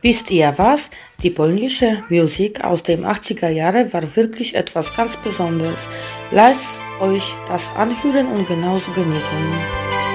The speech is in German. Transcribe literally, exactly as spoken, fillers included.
Wisst ihr was? Die polnische Musik aus den achtziger Jahren war wirklich etwas ganz Besonderes. Lasst euch das anhören und genauso genießen.